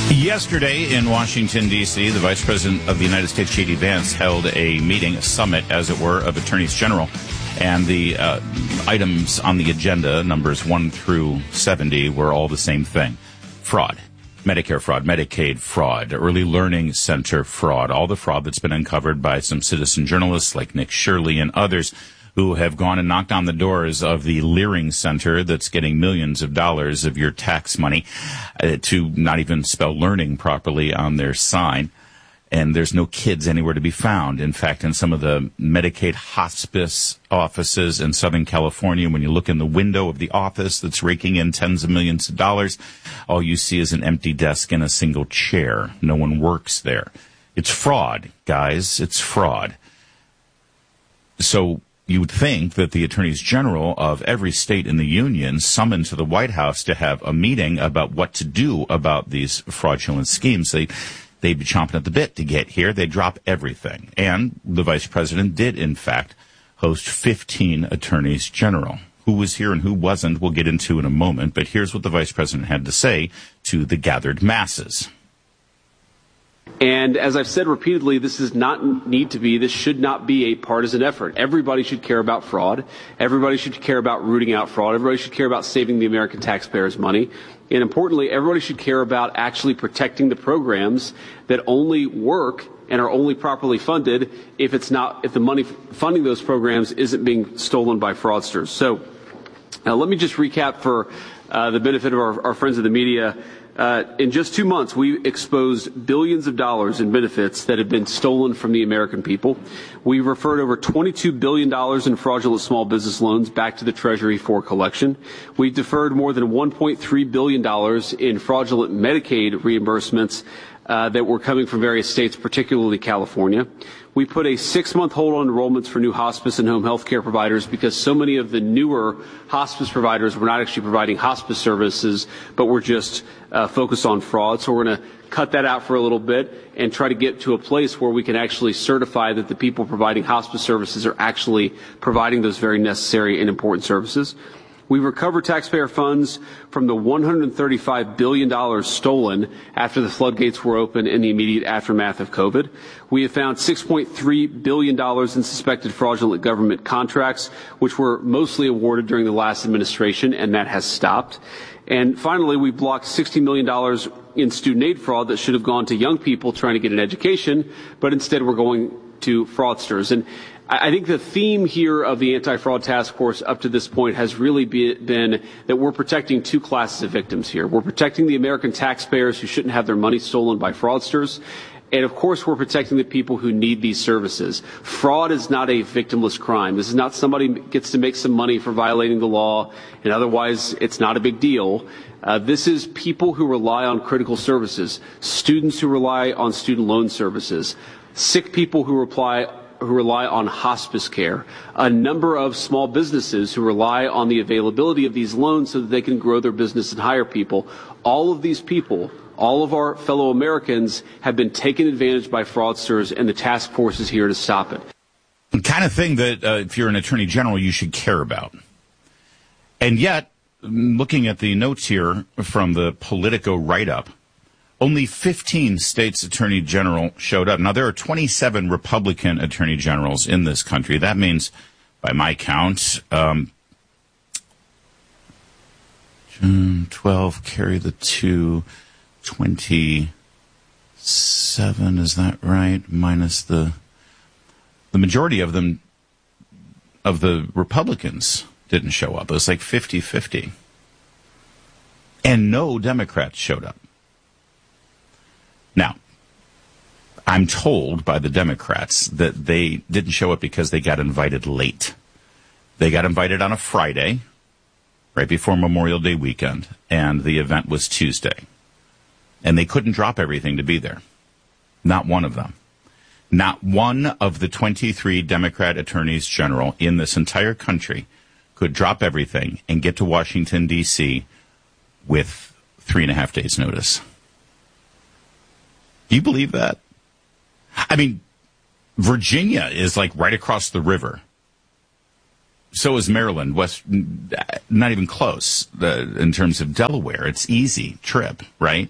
Yesterday in Washington, D.C., the Vice President of the United States, J.D. Vance, held a meeting, a summit, as it were, of attorneys general. And the items on the agenda, numbers 1 through 70, were all the same thing. Fraud. Medicare fraud, Medicaid fraud, early learning center fraud, all the fraud that's been uncovered by some citizen journalists like Nick Shirley and others who have gone and knocked on the doors of the Leering Center that's getting millions of dollars of your tax money to not even spell learning properly on their sign. And there's no kids anywhere to be found. In fact, in some of the Medicaid hospice offices in Southern California, when you look in the window of the office that's raking in tens of millions of dollars, all you see is an empty desk and a single chair. No one works there. It's fraud, guys. It's fraud. So you would think that the attorneys general of every state in the union summoned to the White House to have a meeting about what to do about these fraudulent schemes. They'd be chomping at the bit to get here. They'd drop everything. And the vice president did, in fact, host 15 attorneys general. Who was here and who wasn't, we'll get into in a moment. But here's what the vice president had to say to the gathered masses. And as I've said repeatedly, this should not be a partisan effort. Everybody should care about fraud. Everybody should care about rooting out fraud. Everybody should care about saving the American taxpayers' money. And importantly, everybody should care about actually protecting the programs that only work and are only properly funded if the money funding those programs isn't being stolen by fraudsters. So let me just recap for the benefit of our friends of the media. In just 2 months, we exposed billions of dollars in benefits that have been stolen from the American people. We referred over $22 billion in fraudulent small business loans back to the Treasury for collection. We deferred more than $1.3 billion in fraudulent Medicaid reimbursements that were coming from various states, particularly California. We put a 6-month hold on enrollments for new hospice and home health care providers because so many of the newer hospice providers were not actually providing hospice services, but were just focused on fraud. So we're going to cut that out for a little bit and try to get to a place where we can actually certify that the people providing hospice services are actually providing those very necessary and important services. We recovered taxpayer funds from the $135 billion stolen after the floodgates were open in the immediate aftermath of COVID. We have found $6.3 billion in suspected fraudulent government contracts, which were mostly awarded during the last administration, and that has stopped. And finally, we blocked $60 million in student aid fraud that should have gone to young people trying to get an education, but instead we're going to fraudsters. And I think the theme here of the Anti-Fraud Task Force up to this point has really been that we're protecting two classes of victims here. We're protecting the American taxpayers who shouldn't have their money stolen by fraudsters. And, of course, we're protecting the people who need these services. Fraud is not a victimless crime. This is not somebody gets to make some money for violating the law, and otherwise it's not a big deal. This is people who rely on critical services, students who rely on student loan services, sick people who rely on hospice care, a number of small businesses who rely on the availability of these loans so that they can grow their business and hire people. All of these people, all of our fellow Americans, have been taken advantage by fraudsters, and the task force is here to stop it. The kind of thing that if you're an attorney general, you should care about. And yet, looking at the notes here from the Politico write-up, only 15 states' attorney general showed up. Now, there are 27 Republican attorney generals in this country. That means, by my count, 12, carry the 2, 27, is that right? Minus the majority of them, of the Republicans, didn't show up. It was like 50-50. And no Democrats showed up. Now, I'm told by the Democrats that they didn't show up because they got invited late. They got invited on a Friday, right before Memorial Day weekend, and the event was Tuesday. And they couldn't drop everything to be there. Not one of them. Not one of the 23 Democrat attorneys general in this entire country could drop everything and get to Washington, D.C. with 3.5 days' notice. Do you believe that? I mean, Virginia is like right across the river. So is Maryland, not even close in terms of Delaware. It's easy trip, right?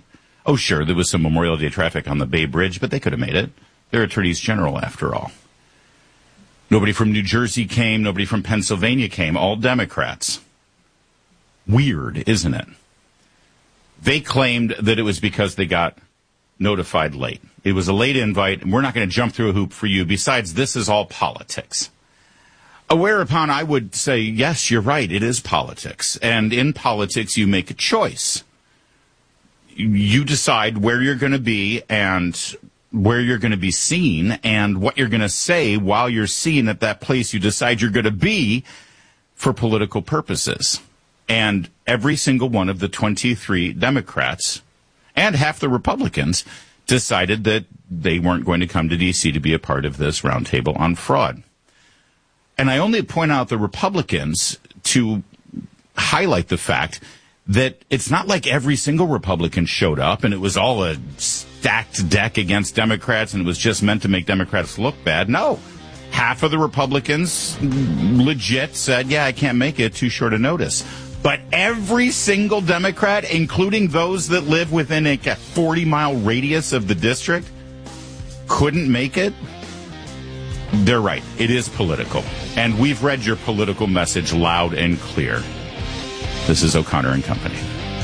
Oh, sure, there was some Memorial Day traffic on the Bay Bridge, but they could have made it. They're attorneys general, after all. Nobody from New Jersey came. Nobody from Pennsylvania came. All Democrats. Weird, isn't it? They claimed that it was because they got notified late. It was a late invite, and we're not going to jump through a hoop for you. Besides, this is all politics. Whereupon I would say, yes, you're right, it is politics. And in politics, you make a choice. You decide where you're going to be and where you're going to be seen and what you're going to say while you're seen at that place you decide you're going to be for political purposes. And every single one of the 23 Democrats and half the Republicans decided that they weren't going to come to D.C. to be a part of this roundtable on fraud. And I only point out the Republicans to highlight the fact that it's not like every single Republican showed up and it was all a stacked deck against Democrats and it was just meant to make Democrats look bad. No. Half of the Republicans legit said, yeah, I can't make it, too short a notice. But every single Democrat, including those that live within a 40-mile radius of the district, couldn't make it. They're right. It is political. And we've read your political message loud and clear. This is O'Connor and Company.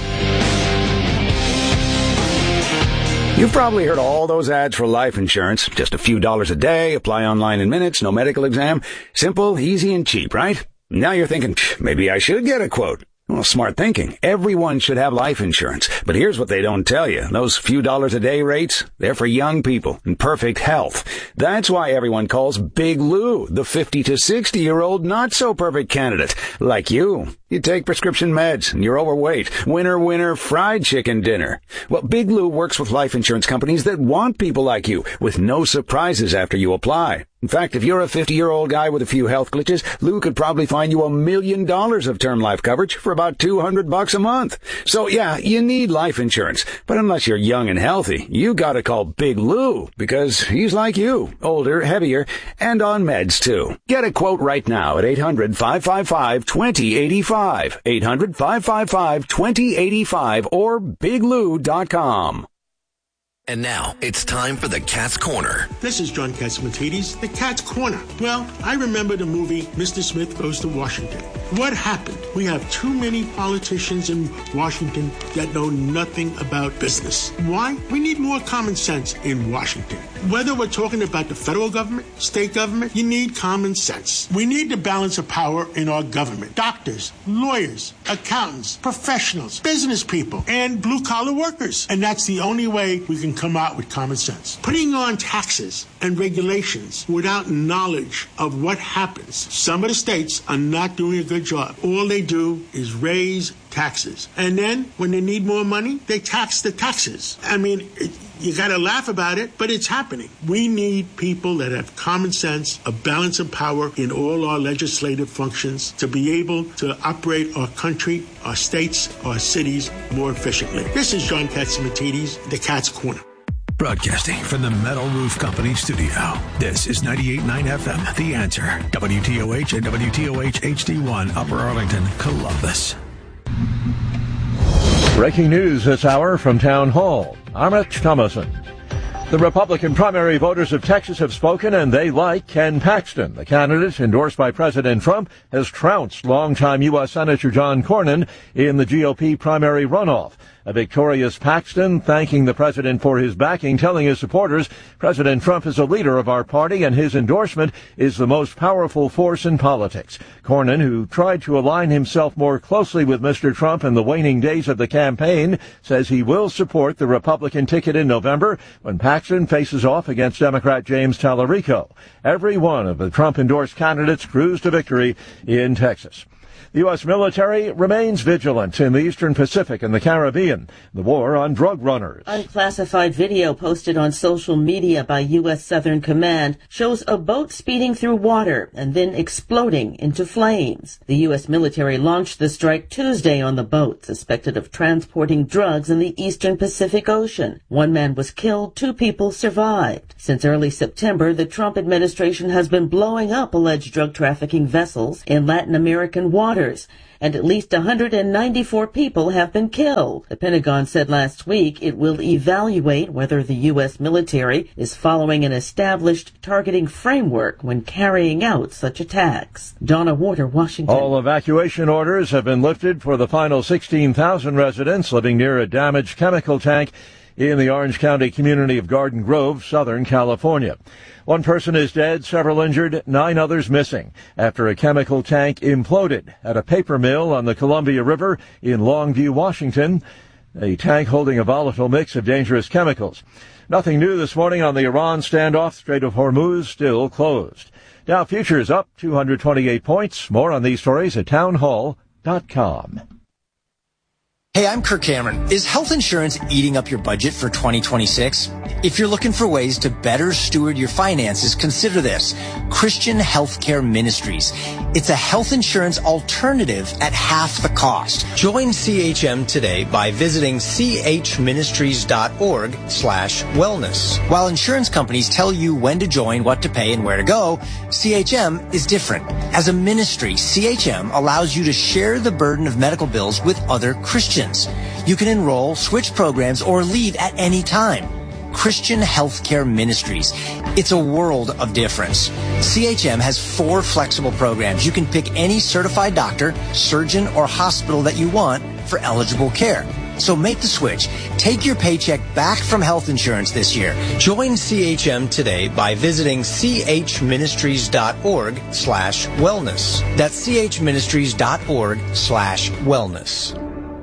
You've probably heard all those ads for life insurance. Just a few dollars a day, apply online in minutes, no medical exam. Simple, easy, and cheap, right? Now you're thinking, maybe I should get a quote. Well, smart thinking. Everyone should have life insurance. But here's what they don't tell you. Those few dollars a day rates, they're for young people in perfect health. That's why everyone calls Big Lou the 50 to 60-year-old not-so-perfect candidate. Like you. You take prescription meds and you're overweight. Winner, winner, fried chicken dinner. Well, Big Lou works with life insurance companies that want people like you with no surprises after you apply. In fact, if you're a 50-year-old guy with a few health glitches, Lou could probably find you $1 million of term life coverage for about $200 a month. So yeah, you need life insurance. But unless you're young and healthy, you gotta call Big Lou because he's like you, older, heavier, and on meds too. Get a quote right now at 800-555-2085. 800-555-2085 or biglou.com. And now, it's time for the Cat's Corner. This is John Catsimatidis, the Cat's Corner. Well, I remember the movie Mr. Smith Goes to Washington. What happened? We have too many politicians in Washington that know nothing about business. Why? We need more common sense in Washington. Whether we're talking about the federal government, state government, you need common sense. We need the balance of power in our government. Doctors, lawyers, accountants, professionals, business people, and blue-collar workers. And that's the only way we can come out with common sense. Putting on taxes and regulations without knowledge of what happens. Some of the states are not doing a good job. All they do is raise taxes. And then when they need more money, they tax the taxes. I mean, you got to laugh about it, but it's happening. We need people that have common sense, a balance of power in all our legislative functions to be able to operate our country, our states, our cities more efficiently. This is John Catsimatidis, the Cat's Corner. Broadcasting from the Metal Roof Company studio. This is 98.9 FM, The Answer. WTOH and WTOH HD1, Upper Arlington, Columbus. Breaking news this hour from Town Hall. I'm Rich Thomason. The Republican primary voters of Texas have spoken, and they like Ken Paxton. The candidate, endorsed by President Trump, has trounced longtime U.S. Senator John Cornyn in the GOP primary runoff. A victorious Paxton thanking the president for his backing, telling his supporters President Trump is a leader of our party and his endorsement is the most powerful force in politics. Cornyn, who tried to align himself more closely with Mr. Trump in the waning days of the campaign, says he will support the Republican ticket in November when Paxton faces off against Democrat James Tallarico. Every one of the Trump-endorsed candidates cruised to victory in Texas. The U.S. military remains vigilant in the Eastern Pacific and the Caribbean. The war on drug runners. Unclassified video posted on social media by U.S. Southern Command shows a boat speeding through water and then exploding into flames. The U.S. military launched the strike Tuesday on the boat, suspected of transporting drugs in the Eastern Pacific Ocean. One man was killed, 2 people survived. Since early September, the Trump administration has been blowing up alleged drug trafficking vessels in Latin American waters. and at least 194 people have been killed. The Pentagon said last week it will evaluate whether the U.S. military is following an established targeting framework when carrying out such attacks. Donna Warder, Washington. All evacuation orders have been lifted for the final 16,000 residents living near a damaged chemical tank in the Orange County community of Garden Grove, Southern California. One person is dead, several injured, 9 others missing after a chemical tank imploded at a paper mill on the Columbia River in Longview, Washington, a tank holding a volatile mix of dangerous chemicals. Nothing new this morning on the Iran standoff. Strait of Hormuz still closed. Dow futures up 228 points. More on these stories at townhall.com. Hey, I'm Kirk Cameron. Is health insurance eating up your budget for 2026? If you're looking for ways to better steward your finances, consider this. Christian Healthcare Ministries. It's a health insurance alternative at half the cost. Join CHM today by visiting chministries.org/wellness. While insurance companies tell you when to join, what to pay, and where to go, CHM is different. As a ministry, CHM allows you to share the burden of medical bills with other Christians. You can enroll, switch programs, or leave at any time. Christian Healthcare Ministries. It's a world of difference. CHM has 4 flexible programs. You can pick any certified doctor, surgeon, or hospital that you want for eligible care. So make the switch. Take your paycheck back from health insurance this year. Join CHM today by visiting chministries.org/wellness. That's chministries.org/wellness.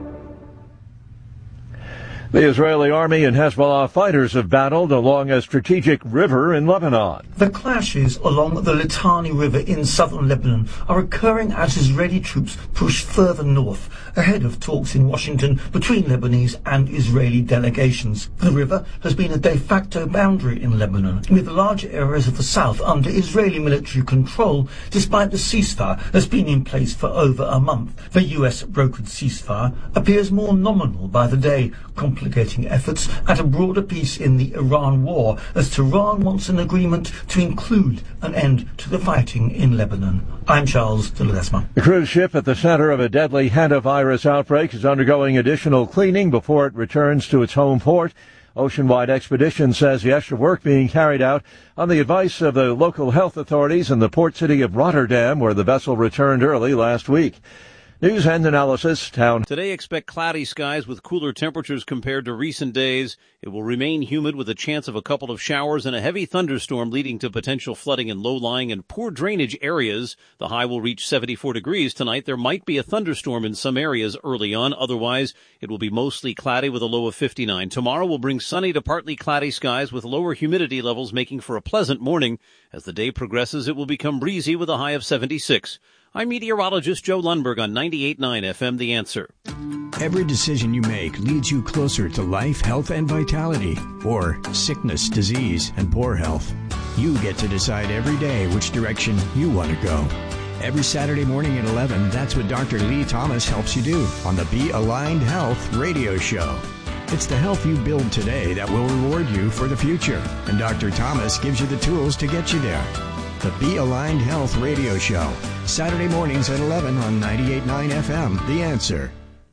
The Israeli army and Hezbollah fighters have battled along a strategic river in Lebanon. The clashes along the Litani River in southern Lebanon are occurring as Israeli troops push further north, ahead of talks in Washington between Lebanese and Israeli delegations. The river has been a de facto boundary in Lebanon, with large areas of the south under Israeli military control, despite the ceasefire that's been in place for over a month. The US-brokered ceasefire appears more nominal by the day, complicating efforts at a broader peace in the Iran war, as Tehran wants an agreement to include an end to the fighting in Lebanon. I'm Charles de Ledesma. The cruise ship at the center of a deadly hantavirus outbreak is undergoing additional cleaning before it returns to its home port. Oceanwide Expedition says the extra work being carried out on the advice of the local health authorities in the port city of Rotterdam, where the vessel returned early last week. News and analysis. Today, expect cloudy skies with cooler temperatures compared to recent days. It will remain humid with a chance of a couple of showers and a heavy thunderstorm leading to potential flooding in low-lying and poor drainage areas. The high will reach 74 degrees tonight. There might be a thunderstorm in some areas early on. Otherwise, it will be mostly cloudy with a low of 59. Tomorrow will bring sunny to partly cloudy skies with lower humidity levels, making for a pleasant morning. As the day progresses, it will become breezy with a high of 76. I'm meteorologist Joe Lundberg on 98.9 FM, The Answer. Every decision you make leads you closer to life, health, and vitality, or sickness, disease, and poor health. You get to decide every day which direction you want to go. Every Saturday morning at 11, that's what Dr. Lee Thomas helps you do on the Be Aligned Health radio show. It's the health you build today that will reward you for the future, and Dr. Thomas gives you the tools to get you there. The Be Aligned Health radio show, Saturday mornings at 11 on 98.9 FM, The Answer.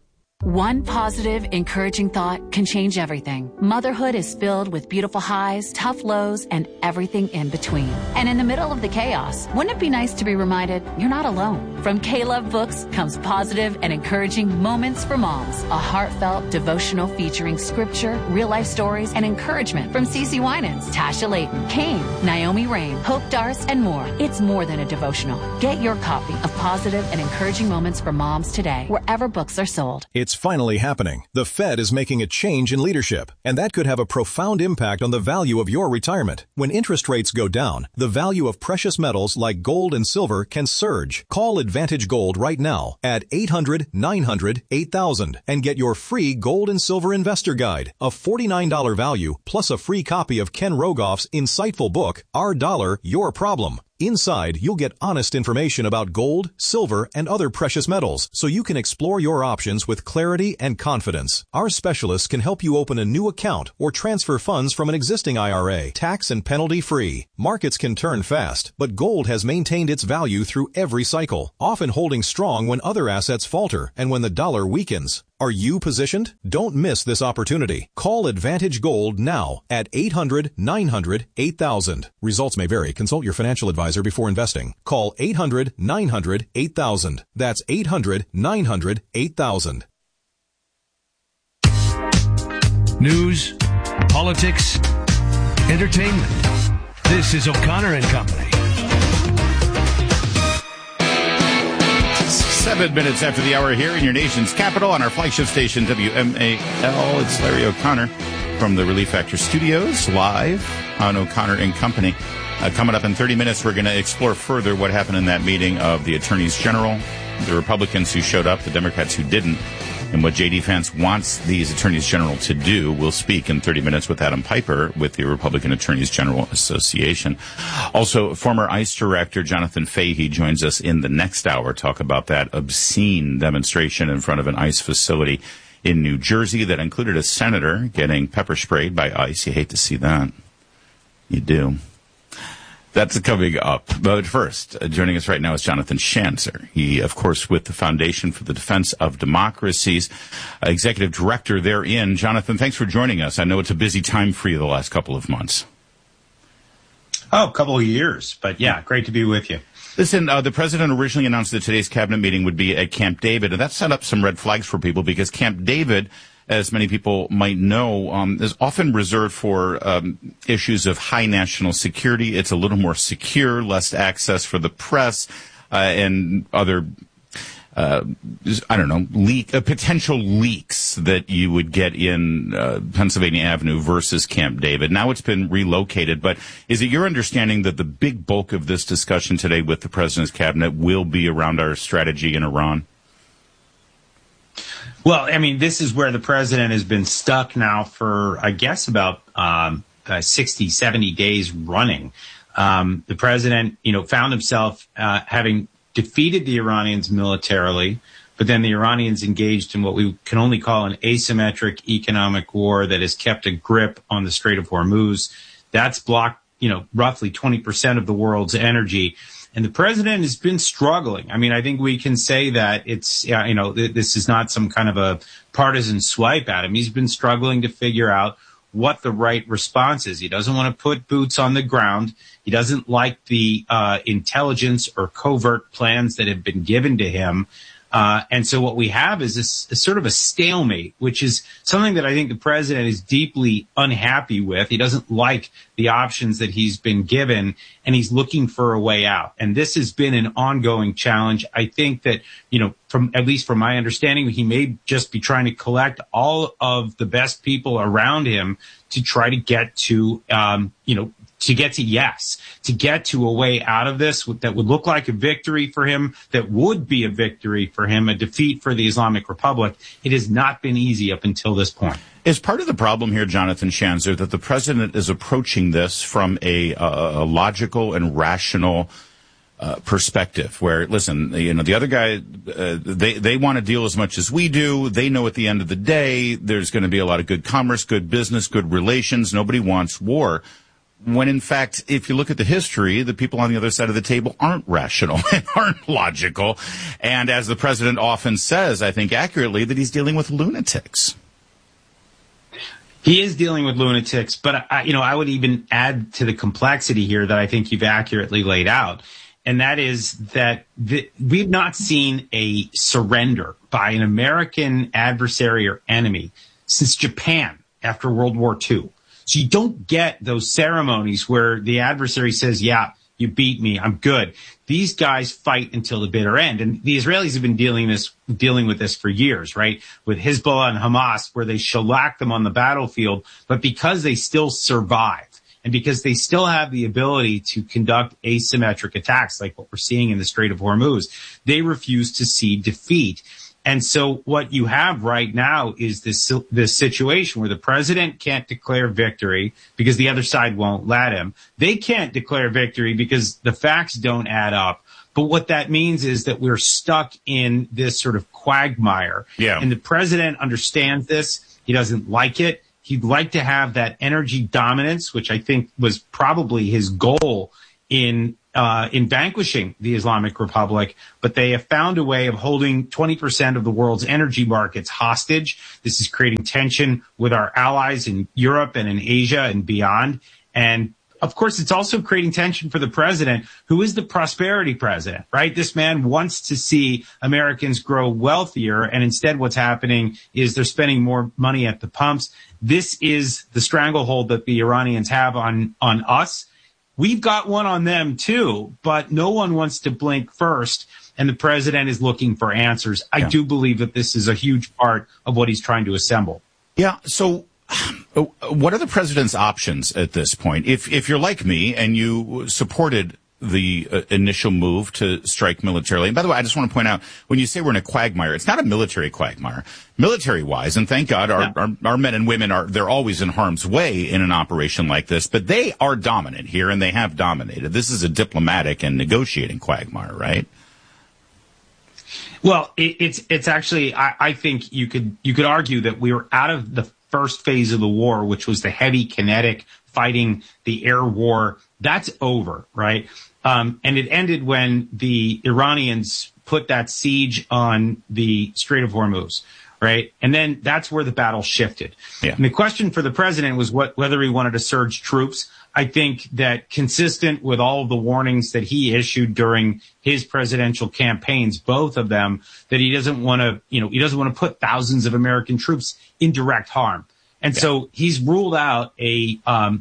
One positive, encouraging thought can change everything. Motherhood is filled with beautiful highs, tough lows, and everything in between. And in the middle of the chaos, wouldn't it be nice to be reminded you're not alone? From K-Love Books comes positive and encouraging Moments for Moms, a heartfelt devotional featuring scripture, real-life stories, and encouragement from CeCe Winans, Tasha Layton, Kane, Naomi Rain, Hope Darst, and more. It's more than a devotional. Get your copy of Positive and Encouraging Moments for Moms today, wherever books are sold. It's finally happening. The Fed is making a change in leadership, and that could have a profound impact on the value of your retirement. When interest rates go down, the value of precious metals like gold and silver can surge. Call Advantage Gold right now at 800-900-8000 and get your free gold and silver investor guide, a $49 value, plus a free copy of Ken Rogoff's insightful book, Our Dollar, Your Problem. Inside, you'll get honest information about gold, silver, and other precious metals, so you can explore your options with clarity and confidence. Our specialists can help you open a new account or transfer funds from an existing IRA, tax and penalty free. Markets can turn fast, but gold has maintained its value through every cycle, often holding strong when other assets falter and when the dollar weakens. Are you positioned? Don't miss this opportunity. Call Advantage Gold now at 800-900-8000. Results may vary. Consult your financial advisor before investing. Call 800-900-8000. That's 800-900-8000. News, politics, entertainment. This is O'Connor and Company. 7 minutes after the hour here in your nation's capital on our flagship station, WMAL. It's Larry O'Connor from the Relief Factor Studios, live on O'Connor and Company. Coming up in 30 minutes, we're going to explore further what happened in that meeting of the Attorneys General, the Republicans who showed up, the Democrats who didn't, and what J.D. Vance wants these Attorneys General to do. We'll speak in 30 minutes with Adam Piper with the Republican Attorneys General Association. Also, former ICE Director Jonathan Fahey joins us in the next hour, talk about that obscene demonstration in front of an ICE facility in New Jersey that included a senator getting pepper sprayed by ICE. You hate to see that. You do. That's coming up. But first, joining us right now is Jonathan Schanzer. He, of course, with the Foundation for the Defense of Democracies, executive director therein. Jonathan, thanks for joining us. I know it's a busy time for you the last couple of months. Oh, a couple of years. But yeah, great to be with you. Listen, the president originally announced that today's cabinet meeting would be at Camp David, and that set up some red flags for people because Camp David, as many people might know, is often reserved for issues of high national security. It's a little more secure, less access for the press and other, potential leaks that you would get in Pennsylvania Avenue versus Camp David. Now it's been relocated, but is it your understanding that the big bulk of this discussion today with the president's cabinet will be around our strategy in Iran? Well, I mean, this is where the president has been stuck now for, I guess, about 60, 70 days running. The president, found himself having defeated the Iranians militarily, but then the Iranians engaged in what we can only call an asymmetric economic war that has kept a grip on the Strait of Hormuz. That's blocked, roughly 20% of the world's energy. And the president has been struggling. I mean, I think we can say that it's, this is not some kind of a partisan swipe at him. He's been struggling to figure out what the right response is. He doesn't want to put boots on the ground. He doesn't like the intelligence or covert plans that have been given to him. And so what we have is this sort of a stalemate, which is something that I think the president is deeply unhappy with. He doesn't like the options that he's been given, and he's looking for a way out. And this has been an ongoing challenge. I think that, at least from my understanding, he may just be trying to collect all of the best people around him to try to get to, to get to a way out of this that would look like a victory for him, that would be a victory for him, a defeat for the Islamic Republic. It has not been easy up until this point. Is part of the problem here, Jonathan Schanzer, that the president is approaching this from a logical and rational perspective where, listen, the other guy, they want to deal as much as we do. They know at the end of the day, there's going to be a lot of good commerce, good business, good relations. Nobody wants war. When, in fact, if you look at the history, the people on the other side of the table aren't rational and aren't logical. And as the president often says, I think accurately, that he's dealing with lunatics. He is dealing with lunatics, but, I would even add to the complexity here that I think you've accurately laid out. And that is that we've not seen a surrender by an American adversary or enemy since Japan after World War II. So you don't get those ceremonies where the adversary says, yeah, you beat me, I'm good. These guys fight until the bitter end. And the Israelis have been dealing with this for years, right? With Hezbollah and Hamas, where they shellac them on the battlefield. But because they still survive, and because they still have the ability to conduct asymmetric attacks like what we're seeing in the Strait of Hormuz, they refuse to cede defeat. And so what you have right now is this situation where the president can't declare victory because the other side won't let him. They can't declare victory because the facts don't add up. But what that means is that we're stuck in this sort of quagmire. Yeah. And the president understands this. He doesn't like it. He'd like to have that energy dominance, which I think was probably his goal in vanquishing the Islamic Republic, but they have found a way of holding 20% of the world's energy markets hostage. This is creating tension with our allies in Europe and in Asia and beyond. And of course, it's also creating tension for the president, who is the prosperity president, right? This man wants to see Americans grow wealthier, and instead what's happening is they're spending more money at the pumps. This is the stranglehold that the Iranians have on us. We've got one on them, too, but no one wants to blink first, and the president is looking for answers. I do believe that this is a huge part of what he's trying to assemble. Yeah, so what are the president's options at this point? If you're like me and you supported the initial move to strike militarily, and by the way, I just want to point out, when you say we're in a quagmire, it's not a military quagmire. Military-wise, and thank God our men and women they're always in harm's way in an operation like this, but they are dominant here, and they have dominated. This is a diplomatic and negotiating quagmire, right? Well, it's actually, I think you could argue that we were out of the first phase of the war, which was the heavy kinetic fighting, the air war. That's over, right? And it ended when the Iranians put that siege on the Strait of Hormuz, right? And then that's where the battle shifted. Yeah. And the question for the president was whether he wanted to surge troops. I think that consistent with all of the warnings that he issued during his presidential campaigns, both of them, that he doesn't want to put thousands of American troops in direct harm. And so he's ruled out a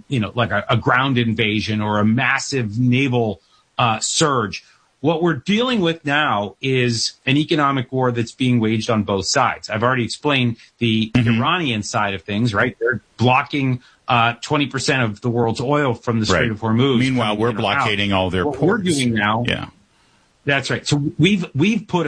ground invasion or a massive naval surge. What we're dealing with now is an economic war that's being waged on both sides. I've already explained the Iranian side of things, right? They're blocking 20% of the world's oil from the Strait of Hormuz. Meanwhile, we're blockading all their ports. What we're doing now. Yeah. That's right. So we've put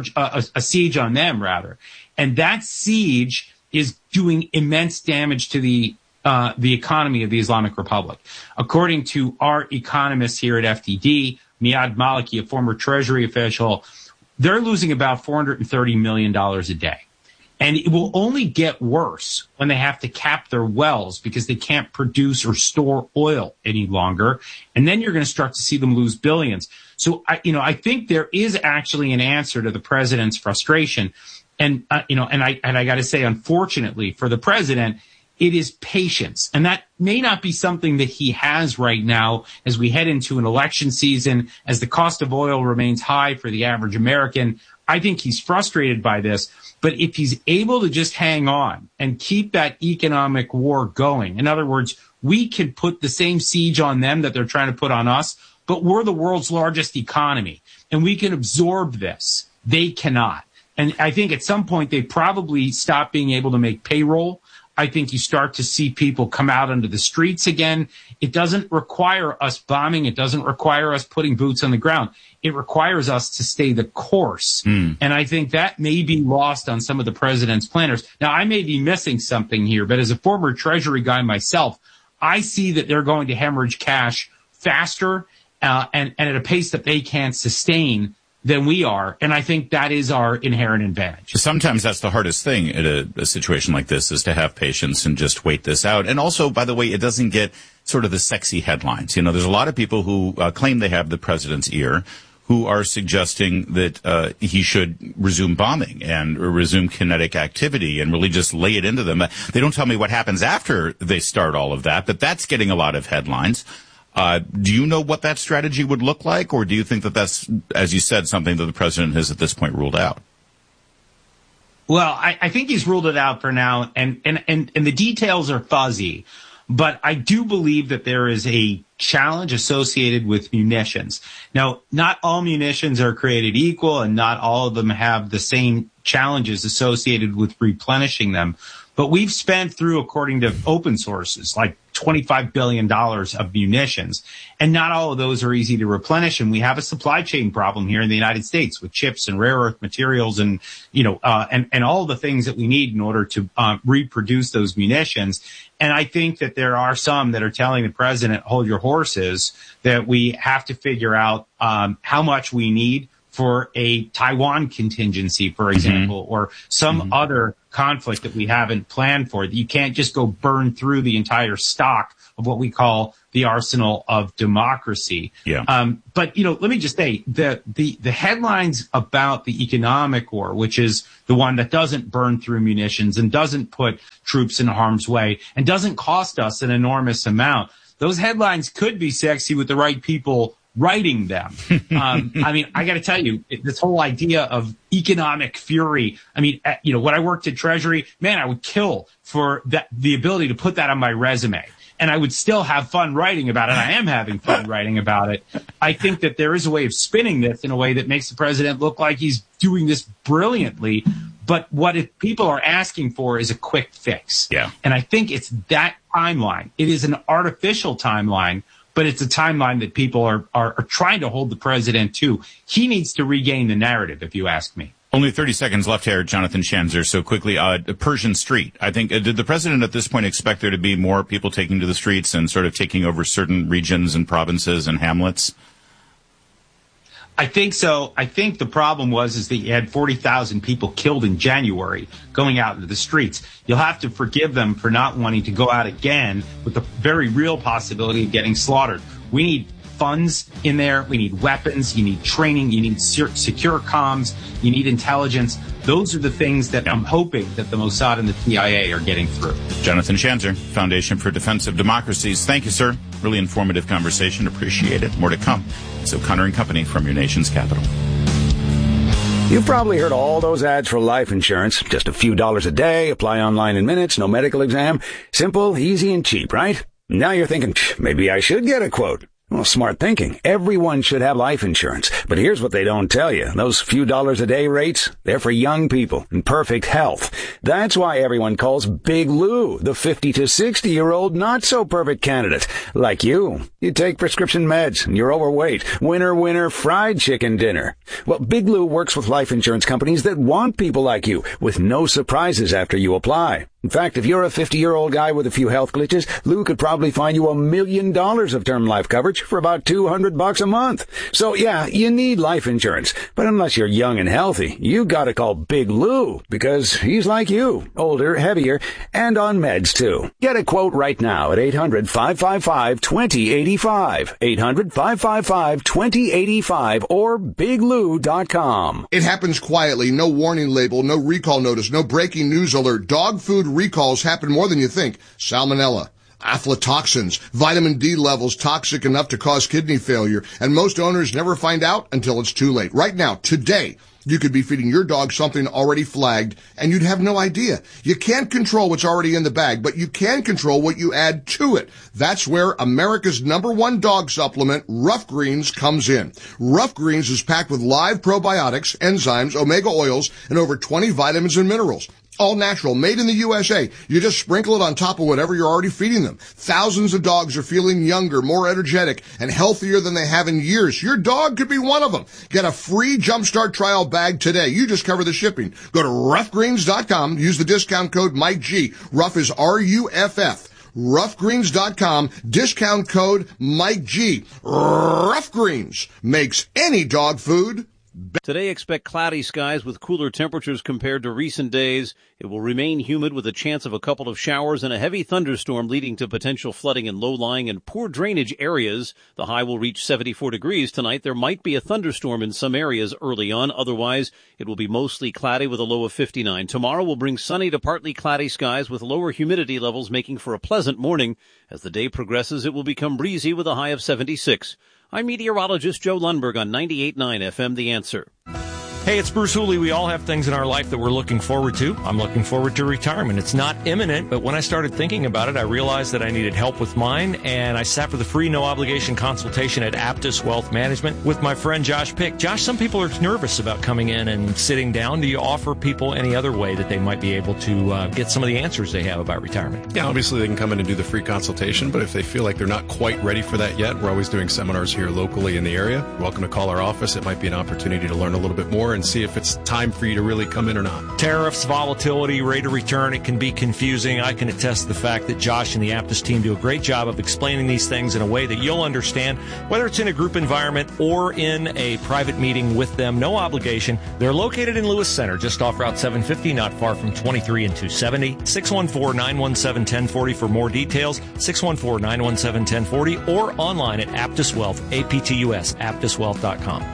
a siege on them, rather. And that siege is doing immense damage to the economy of the Islamic Republic. According to our economists here at FDD, Miad Maliki, a former Treasury official, they're losing about $430 million a day. And it will only get worse when they have to cap their wells because they can't produce or store oil any longer. And then you're going to start to see them lose billions. So, I think there is actually an answer to the president's frustration. And I got to say, unfortunately for the president, it is patience. And that may not be something that he has right now as we head into an election season, as the cost of oil remains high for the average American. I think he's frustrated by this. But if he's able to just hang on and keep that economic war going, in other words, we can put the same siege on them that they're trying to put on us, but we're the world's largest economy, and we can absorb this. They cannot. And I think at some point they probably stop being able to make payroll. I think you start to see people come out onto the streets again. It doesn't require us bombing. It doesn't require us putting boots on the ground. It requires us to stay the course. And I think that may be lost on some of the president's planners. Now, I may be missing something here, but as a former Treasury guy myself, I see that they're going to hemorrhage cash faster and at a pace that they can't sustain than we are. And I think that is our inherent advantage. Sometimes that's the hardest thing in a situation like this, is to have patience and just wait this out. And also, by the way, it doesn't get sort of the sexy headlines. There's a lot of people who claim they have the president's ear, who are suggesting that he should resume bombing and resume kinetic activity and really just lay it into them. They don't tell me what happens after they start all of that, but that's getting a lot of headlines. Do you know what that strategy would look like, or do you think that that's, as you said, something that the president has at this point ruled out? Well, I think he's ruled it out for now, and the details are fuzzy. But I do believe that there is a challenge associated with munitions. Now, not all munitions are created equal, and not all of them have the same challenges associated with replenishing them. But we've spent through, according to open sources like $25 billion of munitions. And not all of those are easy to replenish. And we have a supply chain problem here in the United States with chips and rare earth materials and, and all the things that we need in order to reproduce those munitions. And I think that there are some that are telling the president, hold your horses, that we have to figure out how much we need for a Taiwan contingency, for example, or some other conflict that we haven't planned for. You can't just go burn through the entire stock of what we call the arsenal of democracy. But, let me just say the headlines about the economic war, which is the one that doesn't burn through munitions and doesn't put troops in harm's way and doesn't cost us an enormous amount. Those headlines could be sexy with the right people writing them. I got to tell you, this whole idea of economic fury. When I worked at Treasury, man, I would kill for the ability to put that on my resume. And I would still have fun writing about it. I am having fun writing about it. I think that there is a way of spinning this in a way that makes the president look like he's doing this brilliantly. But what if people are asking for is a quick fix. And I think it's that timeline. It is an artificial timeline, but it's a timeline that people are trying to hold the president to. He needs to regain the narrative, if you ask me. Only 30 seconds left here, Jonathan Schanzer. So quickly, Pershing Street. I think, did the president at this point expect there to be more people taking to the streets and sort of taking over certain regions and provinces and hamlets? I think so. I think the problem is that you had 40,000 people killed in January going out into the streets. You'll have to forgive them for not wanting to go out again with the very real possibility of getting slaughtered. We need funds in there. We need weapons. You need training. You need secure comms. You need intelligence. Those are the things that I'm hoping that the Mossad and the CIA are getting through. Jonathan Schanzer, Foundation for Defensive Democracies. Thank you, sir. Really informative conversation. Appreciate it. More to come. It's O'Connor and Company from your nation's capital. You've probably heard all those ads for life insurance. Just a few dollars a day, apply online in minutes, no medical exam. Simple, easy, and cheap, right? Now you're thinking, maybe I should get a quote. Well, smart thinking. Everyone should have life insurance. But here's what they don't tell you. Those few dollars a day rates, they're for young people in perfect health. That's why everyone calls Big Lou the 50 to 60-year-old not-so-perfect candidate. Like you. You take prescription meds and you're overweight. Winner, fried chicken dinner. Well, Big Lou works with life insurance companies that want people like you with no surprises after you apply. In fact, if you're a 50-year-old guy with a few health glitches, Lou could probably find you $1 million of term life coverage for about $200 a month. So yeah, you need life insurance. But unless you're young and healthy, you gotta call Big Lou because he's like you, older, heavier, and on meds too. Get a quote right now at 800-555-2085. 800-555-2085 or biglou.com. It happens quietly. No warning label, no recall notice, no breaking news alert. Dog food recalls happen more than you think. Salmonella, aflatoxins, vitamin D levels toxic enough to cause kidney failure, and most owners never find out until it's too late. Right now, today, you could be feeding your dog something already flagged, and you'd have no idea. You can't control what's already in the bag, but you can control what you add to it. That's where America's #1 dog supplement, Rough Greens, comes in. Rough Greens is packed with live probiotics, enzymes, omega oils, and over 20 vitamins and minerals. All natural, made in the USA. You just sprinkle it on top of whatever you're already feeding them. Thousands of dogs are feeling younger, more energetic, and healthier than they have in years. Your dog could be one of them. Get a free Jumpstart trial bag today. You just cover the shipping. Go to roughgreens.com. Use the discount code Mike G. Rough is RUFF. Roughgreens.com, discount code Mike G. Rough Greens makes any dog food. Today, expect cloudy skies with cooler temperatures compared to recent days. It will remain humid with a chance of a couple of showers and a heavy thunderstorm leading to potential flooding in low-lying and poor drainage areas. The high will reach 74 degrees tonight. There might be a thunderstorm in some areas early on. Otherwise, it will be mostly cloudy with a low of 59. Tomorrow will bring sunny to partly cloudy skies with lower humidity levels making for a pleasant morning. As the day progresses, it will become breezy with a high of 76. I'm meteorologist Joe Lundberg on 98.9 FM The Answer. Hey, it's Bruce Hooley. We all have things in our life that we're looking forward to. I'm looking forward to retirement. It's not imminent, but when I started thinking about it, I realized that I needed help with mine, and I sat for the free no-obligation consultation at Aptus Wealth Management with my friend Josh Pick. Josh, some people are nervous about coming in and sitting down. Do you offer people any other way that they might be able to get some of the answers they have about retirement? Yeah, obviously they can come in and do the free consultation, but if they feel like they're not quite ready for that yet, we're always doing seminars here locally in the area. You're welcome to call our office. It might be an opportunity to learn a little bit more and see if it's time for you to really come in or not. Tariffs, volatility, rate of return, it can be confusing. I can attest to the fact that Josh and the Aptus team do a great job of explaining these things in a way that you'll understand, whether it's in a group environment or in a private meeting with them. No obligation. They're located in Lewis Center, just off Route 750, not far from 23 and 270. 614-917-1040 for more details. 614-917-1040 or online at Aptus Wealth, APTUS, aptuswealth.com.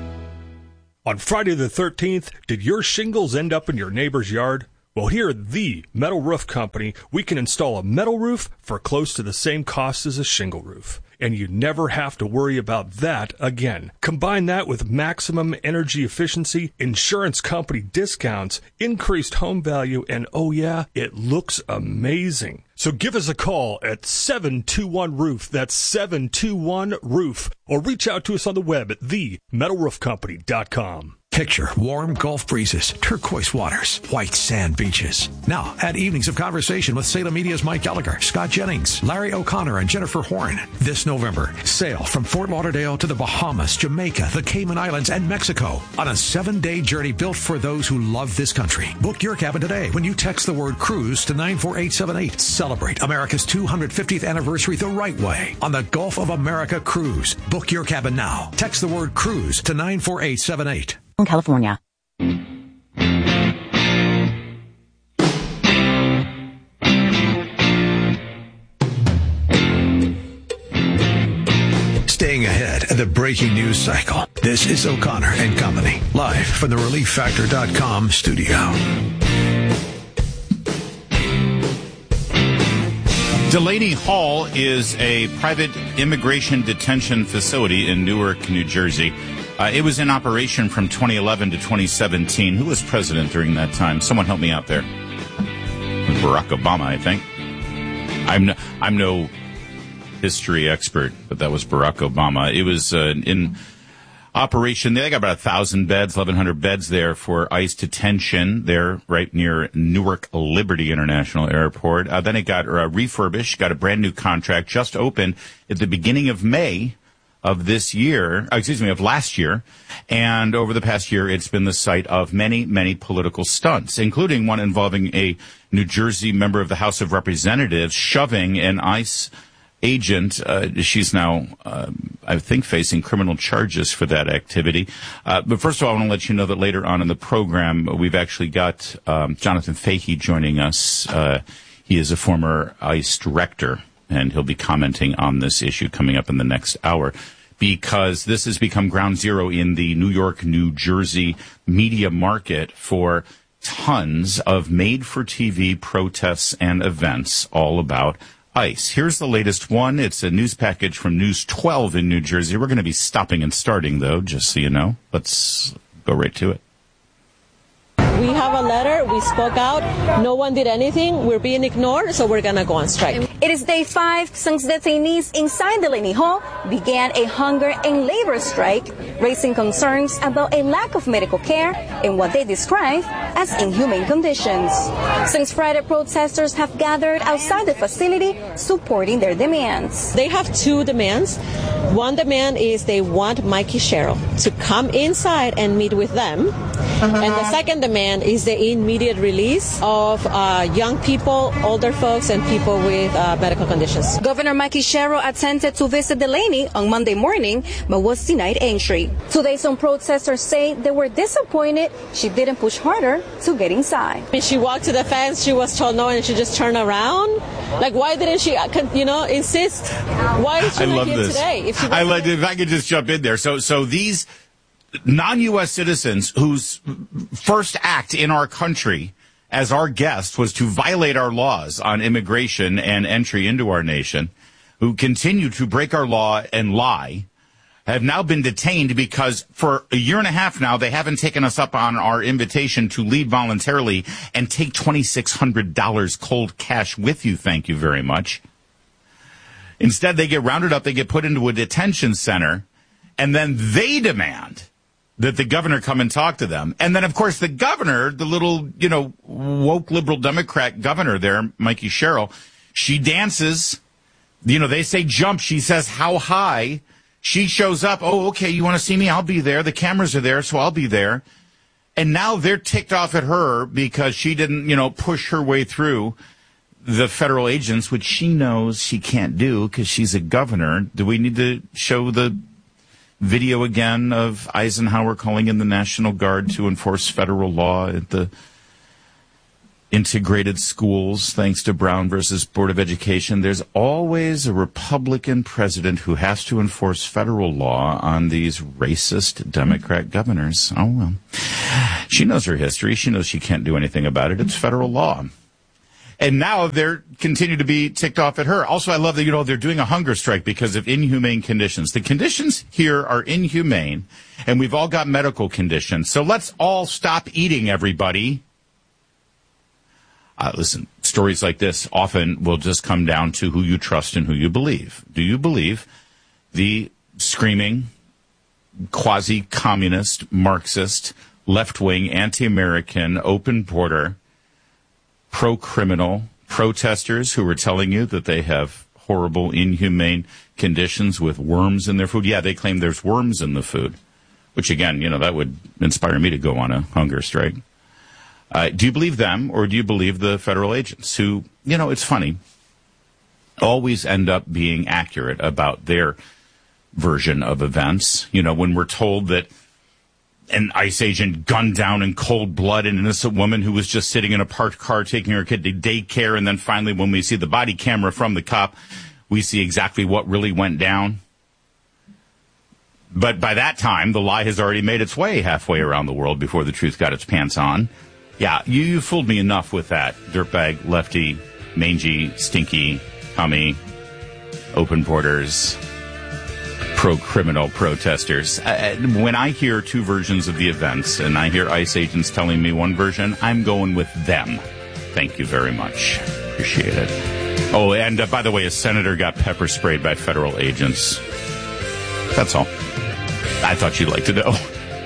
On Friday the 13th, did your shingles end up in your neighbor's yard? Well, here at the Metal Roof Company, we can install a metal roof for close to the same cost as a shingle roof. And you never have to worry about that again. Combine that with maximum energy efficiency, insurance company discounts, increased home value, and oh yeah, it looks amazing. So give us a call at 721-ROOF. That's 721-ROOF. Or reach out to us on the web at themetalroofcompany.com. Picture warm Gulf breezes, turquoise waters, white sand beaches. Now, add evenings of conversation with Salem Media's Mike Gallagher, Scott Jennings, Larry O'Connor, and Jennifer Horn. This November, sail from Fort Lauderdale to the Bahamas, Jamaica, the Cayman Islands, and Mexico on a 7-day journey built for those who love this country. Book your cabin today when you text the word cruise to 94878. Celebrate America's 250th anniversary the right way on the Gulf of America Cruise. Book your cabin now. Text the word cruise to 94878. California. Staying ahead of the breaking news cycle. This is O'Connor and Company, live from the ReliefFactor.com studio. Delaney Hall is a private immigration detention facility in Newark, New Jersey. It was in operation from 2011 to 2017. Who was president during that time? Someone help me out there. Barack Obama, I think. I'm no history expert, but that was Barack Obama. It was in operation. They got about 1,000 beds, 1,100 beds there for ICE detention there right near Newark Liberty International Airport. Then it got refurbished, got a brand new contract, just opened at the beginning of May of last year. And over the past year, it's been the site of many, many political stunts, including one involving a New Jersey member of the House of Representatives shoving an ICE agent. She's now, I think, facing criminal charges for that activity. But first of all, I want to let you know that later on in the program, we've actually got Jonathan Fahey joining us. He is a former ICE director, and he'll be commenting on this issue coming up in the next hour, because this has become ground zero in the New York, New Jersey media market for tons of made-for-TV protests and events all about ICE. Here's the latest one. It's a news package from News 12 in New Jersey. We're going to be stopping and starting, though, just so you know. Let's go right to it. We have a letter. We spoke out. No one did anything. We're being ignored, so we're going to go on strike. It is day 5 since detainees inside Delaney Hall began a hunger and labor strike, raising concerns about a lack of medical care and what they describe as inhumane conditions. Since Friday, protesters have gathered outside the facility supporting their demands. They have 2 demands. One demand is they want Mikey Sherrill to come inside and meet with them. And the second demand is the immediate release of young people, older folks, and people with medical conditions. Governor Mikey Sherrill attempted to visit Delaney on Monday morning, but was denied entry. Today, some protesters say they were disappointed she didn't push harder to get inside. When she walked to the fence, she was told no, and she just turned around. Like, why didn't she, insist? Why is she not here today? If I could just jump in there. So these non-U.S. citizens whose first act in our country as our guest was to violate our laws on immigration and entry into our nation, who continue to break our law and lie, have now been detained because for a year and a half now, they haven't taken us up on our invitation to leave voluntarily and take $2,600 cold cash with you. Thank you very much. Instead, they get rounded up, they get put into a detention center, and then they demand that the governor come and talk to them. And then, of course, the governor, the little, woke liberal Democrat governor there, Mikey Sherrill, she dances. They say jump. She says, how high? She shows up. Oh, okay, you want to see me? I'll be there. The cameras are there, so I'll be there. And now they're ticked off at her because she didn't, push her way through the federal agents, which she knows she can't do because she's a governor. Do we need to show the video again of Eisenhower calling in the National Guard to enforce federal law at the integrated schools, thanks to Brown versus Board of Education? There's always a Republican president who has to enforce federal law on these racist Democrat governors. Oh, well. She knows her history. She knows she can't do anything about it. It's federal law. And now they're continue to be ticked off at her. Also, I love that, they're doing a hunger strike because of inhumane conditions. The conditions here are inhumane, and we've all got medical conditions. So let's all stop eating, everybody. Listen, stories like this often will just come down to who you trust and who you believe. Do you believe the screaming, quasi-communist, Marxist, left-wing, anti-American, open border, pro-criminal protesters who are telling you that they have horrible, inhumane conditions with worms in their food? Yeah, they claim there's worms in the food, which, again, that would inspire me to go on a hunger strike. Do you believe them, or do you believe the federal agents who, it's funny, always end up being accurate about their version of events? When we're told that an ICE agent gunned down in cold blood an innocent woman who was just sitting in a parked car taking her kid to daycare, and then finally when we see the body camera from the cop, we see exactly what really went down. But by that time, the lie has already made its way halfway around the world before the truth got its pants on. Yeah, you fooled me enough with that dirtbag, lefty, mangy, stinky, commie, open borders, pro-criminal protesters. When I hear two versions of the events and I hear ICE agents telling me one version, I'm going with them. Thank you very much. Appreciate it. Oh, and by the way, a senator got pepper sprayed by federal agents. That's all. I thought you'd like to know.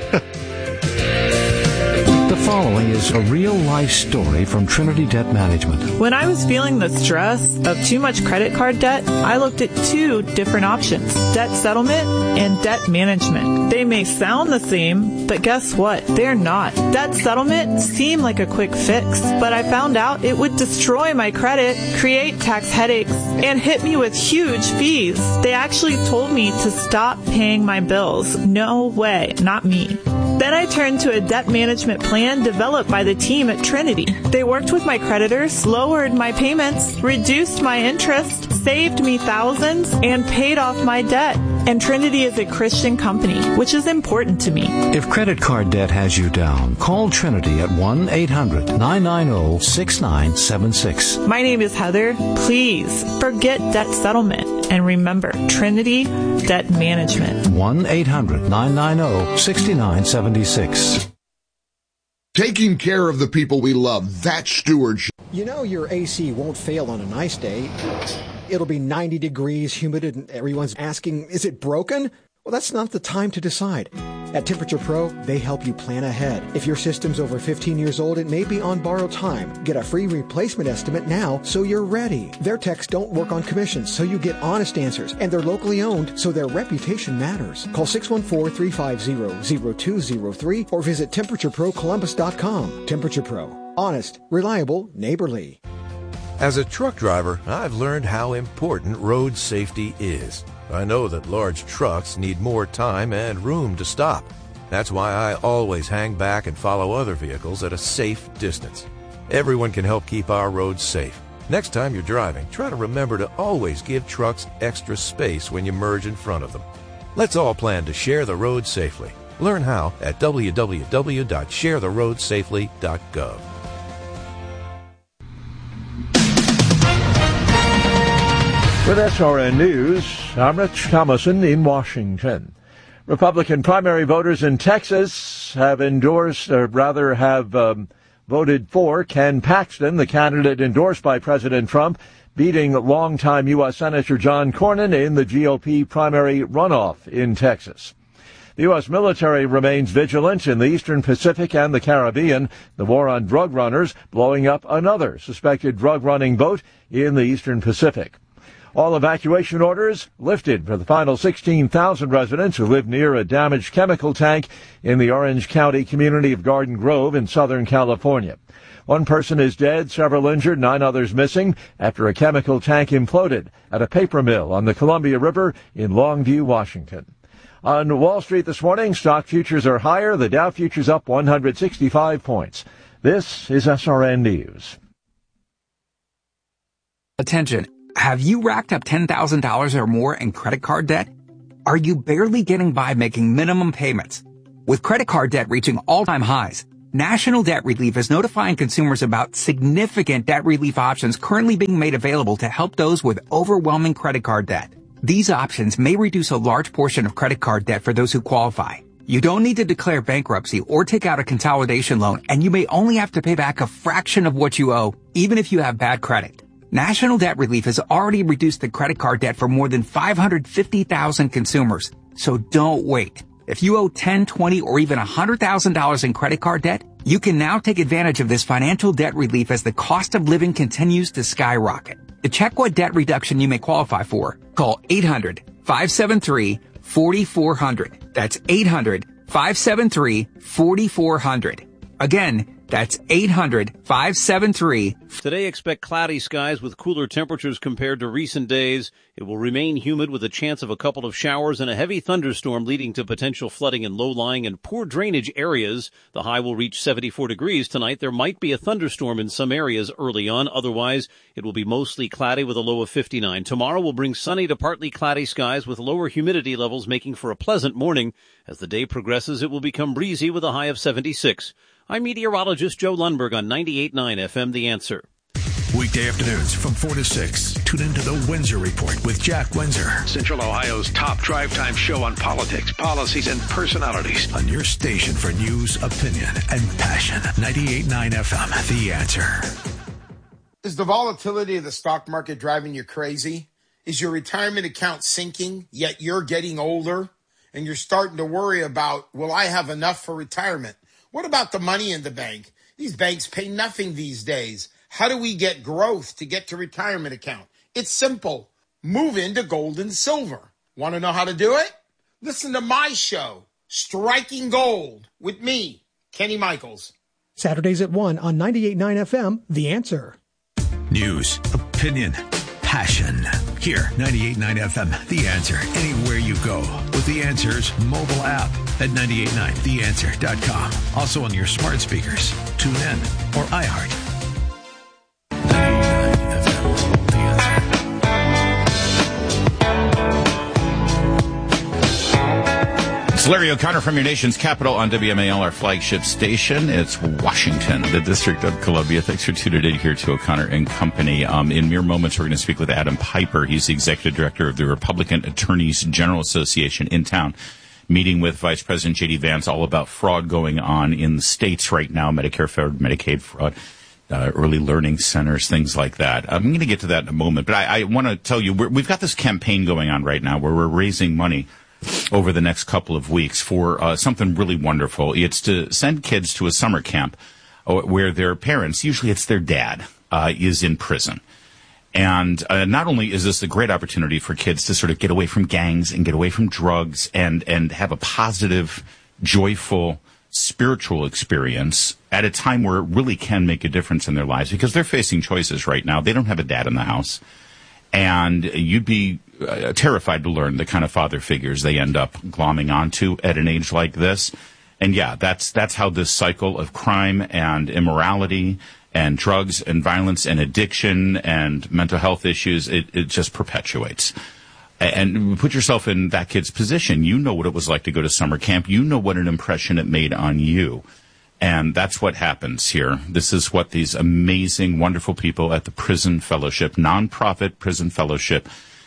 The following is a real-life story from Trinity Debt Management. When I was feeling the stress of too much credit card debt, I looked at two different options: debt settlement and debt management. They may sound the same, but guess what? They're not. Debt settlement seemed like a quick fix, but I found out it would destroy my credit, create tax headaches, and hit me with huge fees. They actually told me to stop paying my bills. No way, not me. Then I turned to a debt management plan developed by the team at Trinity. They worked with my creditors, lowered my payments, reduced my interest, saved me thousands, and paid off my debt. And Trinity is a Christian company, which is important to me. If credit card debt has you down, call Trinity at 1-800-990-6976. My name is Heather. Please forget debt settlement and remember Trinity Debt Management. 1-800-990-6976. Taking care of the people we love, that's stewardship. Your AC won't fail on a nice day. It'll be 90 degrees, humid, and everyone's asking, is it broken? Well, that's not the time to decide. At Temperature Pro, they help you plan ahead. If your system's over 15 years old, it may be on borrowed time. Get a free replacement estimate now so you're ready. Their techs don't work on commissions, so you get honest answers. And they're locally owned, so their reputation matters. Call 614-350-0203 or visit TemperatureProColumbus.com. Temperature Pro. Honest, reliable, neighborly. As a truck driver, I've learned how important road safety is. I know that large trucks need more time and room to stop. That's why I always hang back and follow other vehicles at a safe distance. Everyone can help keep our roads safe. Next time you're driving, try to remember to always give trucks extra space when you merge in front of them. Let's all plan to share the road safely. Learn how at www.sharetheroadsafely.gov. With SRN News, I'm Rich Thomason in Washington. Republican primary voters in Texas have voted for Ken Paxton, the candidate endorsed by President Trump, beating longtime U.S. Senator John Cornyn in the GOP primary runoff in Texas. The U.S. military remains vigilant in the Eastern Pacific and the Caribbean, the war on drug runners blowing up another suspected drug-running boat in the Eastern Pacific. All evacuation orders lifted for the final 16,000 residents who live near a damaged chemical tank in the Orange County community of Garden Grove in Southern California. One person is dead, several injured, 9 others missing after a chemical tank imploded at a paper mill on the Columbia River in Longview, Washington. On Wall Street this morning, stock futures are higher. The Dow futures up 165 points. This is SRN News. Attention. Have you racked up $10,000 or more in credit card debt? Are you barely getting by making minimum payments? With credit card debt reaching all-time highs, National Debt Relief is notifying consumers about significant debt relief options currently being made available to help those with overwhelming credit card debt. These options may reduce a large portion of credit card debt for those who qualify. You don't need to declare bankruptcy or take out a consolidation loan, and you may only have to pay back a fraction of what you owe, even if you have bad credit. National Debt Relief has already reduced the credit card debt for more than 550,000 consumers. So don't wait. If you owe $10, $20, or even $100,000 in credit card debt, you can now take advantage of this financial debt relief as the cost of living continues to skyrocket. To check what debt reduction you may qualify for, call 800-573-4400. That's 800-573-4400. Again, that's 800-573. Today, expect cloudy skies with cooler temperatures compared to recent days. It will remain humid with a chance of a couple of showers and a heavy thunderstorm leading to potential flooding in low-lying and poor drainage areas. The high will reach 74 degrees tonight. There might be a thunderstorm in some areas early on. Otherwise, it will be mostly cloudy with a low of 59. Tomorrow will bring sunny to partly cloudy skies with lower humidity levels, making for a pleasant morning. As the day progresses, it will become breezy with a high of 76. I'm meteorologist Joe Lundberg on 98.9 FM, The Answer. Weekday afternoons from 4 to 6. Tune into the Windsor Report with Jack Windsor. Central Ohio's top drive time show on politics, policies, and personalities. On your station for news, opinion, and passion. 98.9 FM, The Answer. Is the volatility of the stock market driving you crazy? Is your retirement account sinking, yet you're getting older? And you're starting to worry about, will I have enough for retirement? What about the money in the bank? These banks pay nothing these days. How do we get growth to get to retirement account? It's simple. Move into gold and silver. Want to know how to do it? Listen to my show, Striking Gold, with me, Kenny Michaels. Saturdays at 1 on 98.9 FM, The Answer. News, opinion, passion. Here, 98.9 FM, The Answer. Anywhere you go with The Answer's mobile app at 989theanswer.com. Also on your smart speakers. Tune in or iHeart. 98.9 FM, The Answer. It's Larry O'Connor from your nation's capital on WMAL, our flagship station. It's Washington, the District of Columbia. Thanks for tuning in here to O'Connor and Company. In mere moments, we're going to speak with Adam Piper. He's the executive director of the Republican Attorneys General Association in town, meeting with Vice President J.D. Vance all about fraud going on in the states right now, Medicare fraud, Medicaid fraud, early learning centers, things like that. I'm going to get to that in a moment, but I want to tell you, we've got this campaign going on right now where we're raising money over the next couple of weeks for something really wonderful. It's to send kids to a summer camp where their parents, usually it's their dad, is in prison. And not only is this a great opportunity for kids to sort of get away from gangs and get away from drugs and have a positive, joyful, spiritual experience at a time where it really can make a difference in their lives, because they're facing choices right now. They don't have a dad in the house. And you'd be terrified to learn the kind of father figures they end up glomming onto at an age like this. And yeah, that's how this cycle of crime and immorality and drugs and violence and addiction and mental health issues, it just perpetuates. And put yourself in that kid's position. You know what it was like to go to summer camp. You know what an impression it made on you. And that's what happens here. This is what these amazing, wonderful people at the Prison Fellowship, nonprofit Prison Fellowship,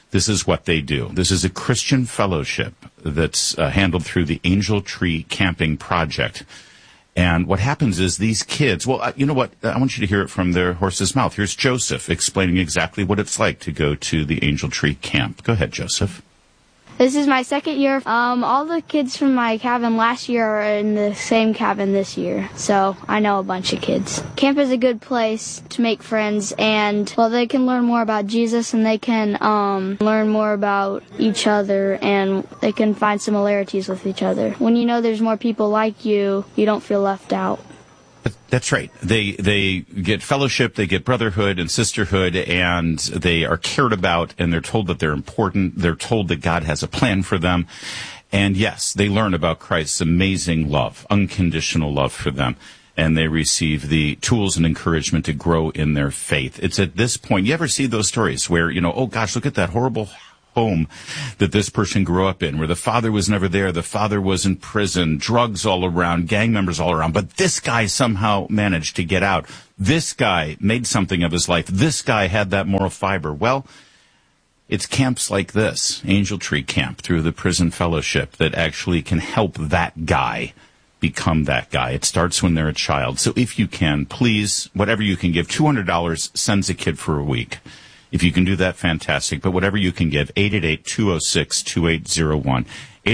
This is what they do. This is a Christian fellowship that's handled through the Angel Tree Camping Project. And what happens is these kids, well, you know what? I want you to hear it from their horse's mouth. Here's Joseph explaining exactly what it's like to go to the Angel Tree Camp. Go ahead, Joseph. This is my second year. All the kids from my cabin last year are in the same cabin this year, so I know a bunch of kids. Camp is a good place to make friends, and, well, they can learn more about Jesus, and they can learn more about each other, and they can find similarities with each other. When you know there's more people like you, you don't feel left out. That's right. They get fellowship, they get brotherhood and sisterhood, and they are cared about, and they're told that they're important. They're told that God has a plan for them. And yes, they learn about Christ's amazing love, unconditional love for them. And they receive the tools and encouragement to grow in their faith. It's at this point, you ever see those stories where, oh gosh, look at that horrible home that this person grew up in, where the father was never there, the father was in prison, drugs all around, gang members all around, but this guy somehow managed to get out. This guy made something of his life. This guy had that moral fiber. Well, it's camps like this, Angel Tree Camp, through the Prison Fellowship, that actually can help that guy become that guy. It starts when they're a child. So if you can, please, whatever you can give, $200 sends a kid for a week. If you can do that, fantastic. But whatever you can give, 888-206-2801.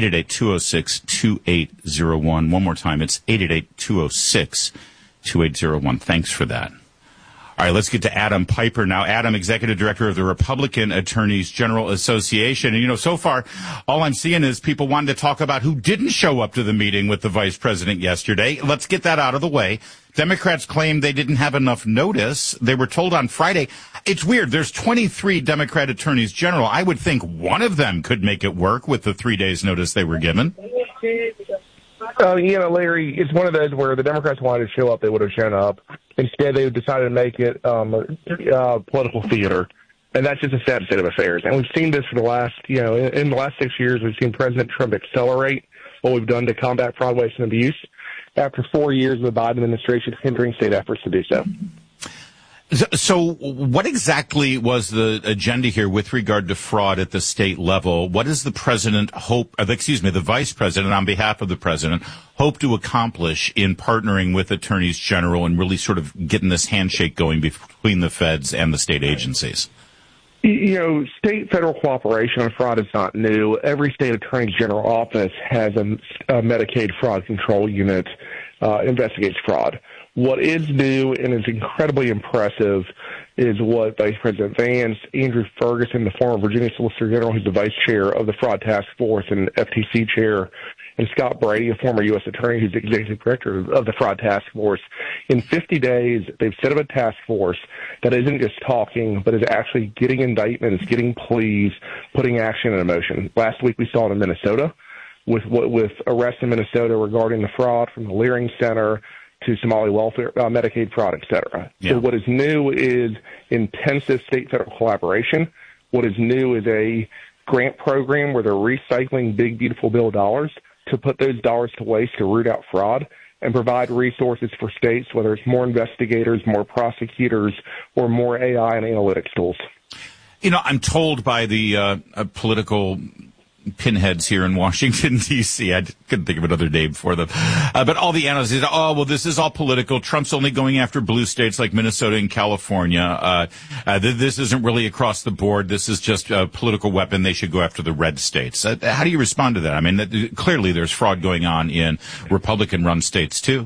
888-206-2801. One more time, it's 888-206-2801. Thanks for that. All right, let's get to Adam Piper now. Adam, Executive Director of the Republican Attorneys General Association. And, so far, all I'm seeing is people wanting to talk about who didn't show up to the meeting with the vice president yesterday. Let's get that out of the way. Democrats claim they didn't have enough notice. They were told on Friday. It's weird. There's 23 Democrat attorneys general. I would think one of them could make it work with the 3 days notice they were given. Larry, it's one of those where the Democrats wanted to show up, they would have shown up. Instead, they decided to make it political theater. And that's just a sad state of affairs. And we've seen this for the last, in the last 6 years, we've seen President Trump accelerate what we've done to combat fraud, waste, and abuse after 4 years of the Biden administration hindering state efforts to do so. So what exactly was the agenda here with regard to fraud at the state level? What does the the vice president, on behalf of the president, hope to accomplish in partnering with attorneys general and really sort of getting this handshake going between the feds and the state agencies? State-federal cooperation on fraud is not new. Every state attorney general office has a Medicaid fraud control unit, investigates fraud. What is new and is incredibly impressive is what Vice President Vance, Andrew Ferguson, the former Virginia Solicitor General, who's the vice chair of the Fraud Task Force and FTC chair, and Scott Brady, a former U.S. attorney who's executive director of the Fraud Task Force. In 50 days, they've set up a task force that isn't just talking, but is actually getting indictments, getting pleas, putting action in motion. Last week we saw it in Minnesota with arrests in Minnesota regarding the fraud from the Leering Center to Somali welfare, Medicaid fraud, et cetera. Yeah. So what is new is intensive state-federal collaboration. What is new is a grant program where they're recycling big, beautiful bill dollars to put those dollars to waste to root out fraud and provide resources for states, whether it's more investigators, more prosecutors, or more AI and analytics tools. I'm told by the political pinheads here in Washington, D.C. I couldn't think of another name for them. But all the analysts say, this is all political. Trump's only going after blue states like Minnesota and California. This isn't really across the board. This is just a political weapon. They should go after the red states. How do you respond to that? I mean, clearly there's fraud going on in Republican-run states, too.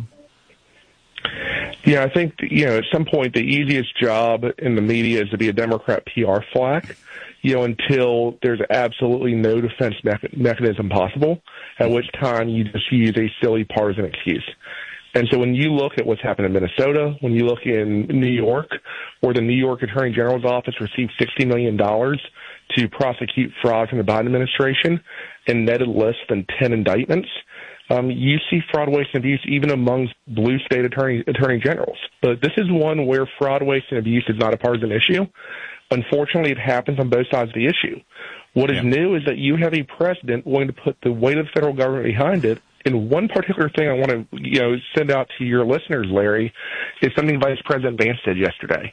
Yeah, I think, at some point the easiest job in the media is to be a Democrat PR flack. Until there's absolutely no defense mechanism possible, at which time you just use a silly partisan excuse. And so when you look at what's happened in Minnesota, when you look in New York, where the New York Attorney General's office received $60 million to prosecute fraud from the Biden administration and netted less than 10 indictments, you see fraud, waste, and abuse even amongst blue state attorney generals. But this is one where fraud, waste, and abuse is not a partisan issue. Unfortunately, it happens on both sides of the issue. What is new is that you have a president willing to put the weight of the federal government behind it. And one particular thing I want to, send out to your listeners, Larry, is something Vice President Vance did yesterday.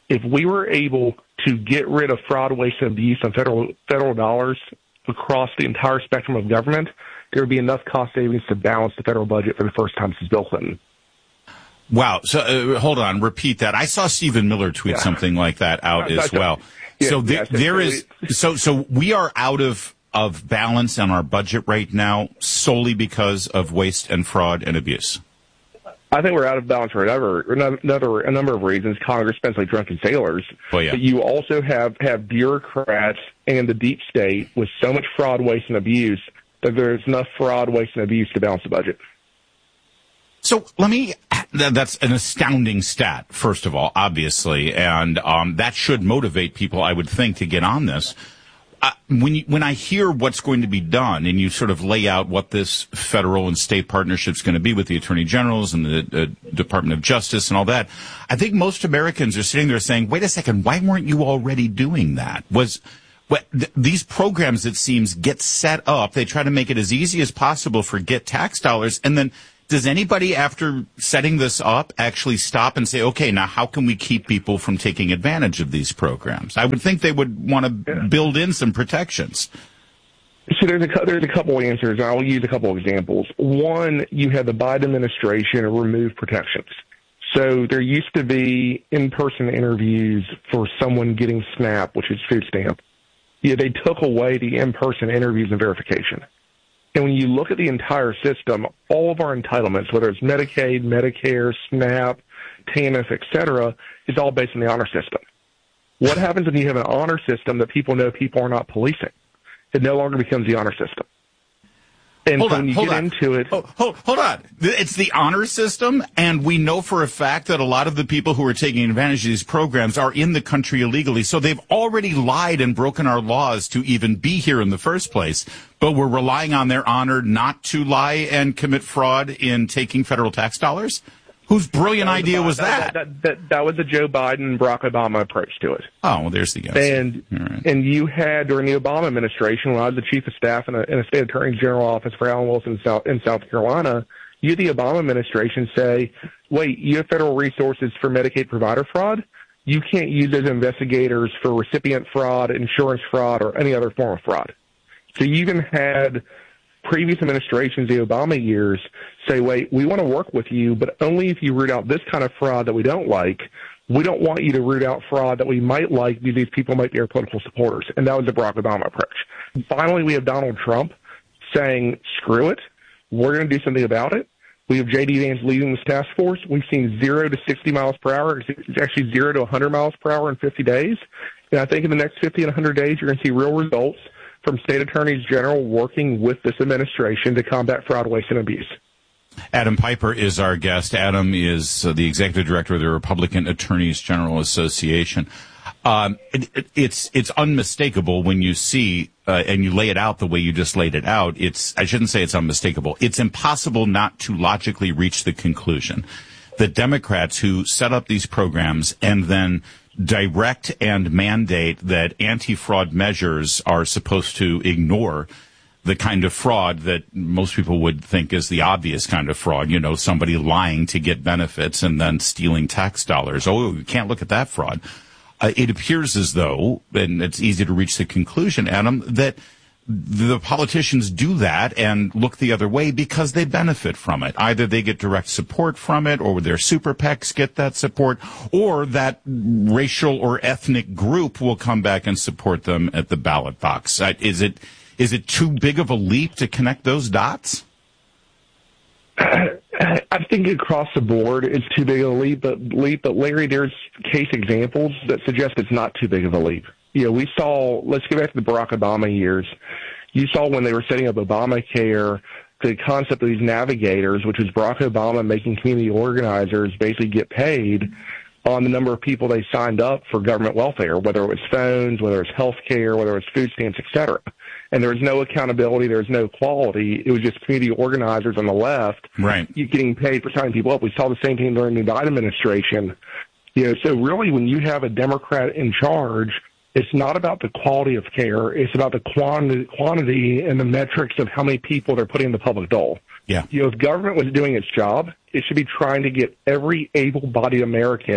If we were able to get rid of fraud, waste, and abuse on federal dollars across the entire spectrum of government, there would be enough cost savings to balance the federal budget for the first time since Bill Clinton. Wow. So hold on, repeat that. I saw Stephen Miller tweet something like that out as well. So so we are out of balance on our budget right now solely because of waste and fraud and abuse. I think we're out of balance for a number of reasons. Congress spends like drunken sailors. Well, yeah. But you also have bureaucrats and the deep state with so much fraud, waste, and abuse that there's enough fraud, waste, and abuse to balance the budget. So that's an astounding stat, first of all, obviously, and that should motivate people, I would think, to get on this. When I hear what's going to be done and you sort of lay out what this federal and state partnership is going to be with the attorney generals and the Department of Justice and all that, I think most Americans are sitting there saying, wait a second, why weren't you already doing that? These programs, it seems, get set up. They try to make it as easy as possible for get tax dollars. And then does anybody, after setting this up, actually stop and say, okay, now how can we keep people from taking advantage of these programs? I would think they would want to build in some protections. So there's a couple answers. I'll use a couple examples. One, you had the Biden administration remove protections. So there used to be in-person interviews for someone getting SNAP, which is food stamp. Yeah, they took away the in-person interviews and verification. And when you look at the entire system, all of our entitlements, whether it's Medicaid, Medicare, SNAP, TANF, et cetera, is all based on the honor system. What happens when you have an honor system that people know people are not policing? It no longer becomes the honor system. And hold on. It's the honor system, and we know for a fact that a lot of the people who are taking advantage of these programs are in the country illegally. So they've already lied and broken our laws to even be here in the first place. But we're relying on their honor not to lie and commit fraud in taking federal tax dollars? Whose brilliant idea was that? That was the Joe Biden, Barack Obama approach to it. Oh, well, there's the answer. And you had, during the Obama administration, when I was the chief of staff in a state attorney general office for Alan Wilson in South Carolina, you had the Obama administration say, wait, you have federal resources for Medicaid provider fraud? You can't use those investigators for recipient fraud, insurance fraud, or any other form of fraud. So you even had previous administrations, the Obama years, say, wait, we want to work with you, but only if you root out this kind of fraud that we don't like. We don't want you to root out fraud that we might like because these people might be our political supporters. And that was the Barack Obama approach. Finally, we have Donald Trump saying, screw it. We're going to do something about it. We have J.D. Vance leading this task force. We've seen 0 to 60 miles per hour. It's actually 0 to 100 miles per hour in 50 days. And I think in the next 50 and 100 days, you're going to see real results from state attorneys general working with this administration to combat fraud, waste, and abuse. Adam Piper is our guest. Adam is the executive director of the Republican Attorneys General Association. It's unmistakable when you see and you lay it out the way you just laid it out. I shouldn't say it's unmistakable. It's impossible not to logically reach the conclusion that Democrats who set up these programs and then direct and mandate that anti-fraud measures are supposed to ignore the kind of fraud that most people would think is the obvious kind of fraud, somebody lying to get benefits and then stealing tax dollars. Oh, you can't look at that fraud. It appears as though, and it's easy to reach the conclusion, Adam, that the politicians do that and look the other way because they benefit from it. Either they get direct support from it, or their super PACs get that support, or that racial or ethnic group will come back and support them at the ballot box. Is it too big of a leap to connect those dots? I think across the board it's too big of a leap, but Larry, there's case examples that suggest it's not too big of a leap. We saw, let's go back to the Barack Obama years. You saw when they were setting up Obamacare, the concept of these navigators, which was Barack Obama making community organizers basically get paid on the number of people they signed up for government welfare, whether it was phones, whether it was health care, whether it was food stamps, et cetera. And there was no accountability, there was no quality. It was just community organizers on the left getting paid for signing people up. We saw the same thing during the Biden administration. So really when you have a Democrat in charge, it's not about the quality of care. It's about the quantity and the metrics of how many people they're putting in the public dole. Yeah. If government was doing its job, it should be trying to get every able-bodied American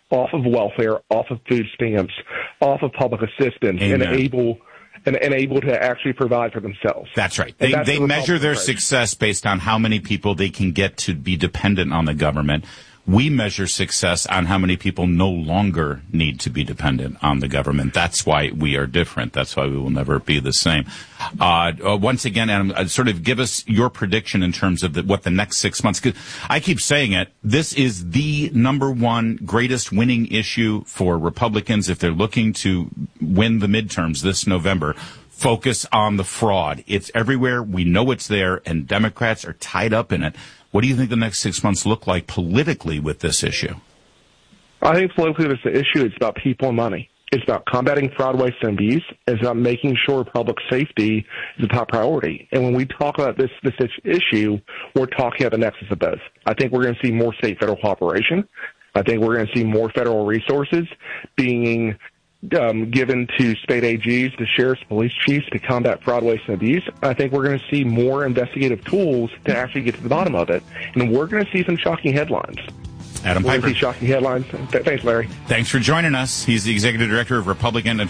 off of welfare, off of food stamps, off of public assistance, and able to actually provide for themselves. That's right. They measure their success based on how many people they can get to be dependent on the government. We measure success on how many people no longer need to be dependent on the government. That's why we are different. That's why we will never be the same. Once again, Adam, sort of give us your prediction in terms of what the next 6 months. 'Cause I keep saying it. This is the number one greatest winning issue for Republicans if they're looking to win the midterms this November. Focus on the fraud. It's everywhere. We know it's there, and Democrats are tied up in it. What do you think the next 6 months look like politically with this issue? I think politically with the issue, it's about people and money. It's about combating fraud, waste, and abuse. It's about making sure public safety is a top priority. And when we talk about this issue, we're talking about the nexus of both. I think we're going to see more state-federal cooperation. I think we're going to see more federal resources being given to state AGs, to sheriffs, police chiefs to combat fraud, waste, and abuse. I think we're going to see more investigative tools to actually get to the bottom of it. And we're going to see some shocking headlines. Adam Piper. Shocking headlines. Thanks, Larry. Thanks for joining us. He's the Executive Director of Republican